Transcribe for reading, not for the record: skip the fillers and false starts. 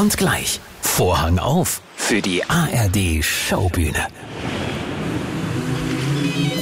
Und gleich Vorhang auf für die ARD Showbühne.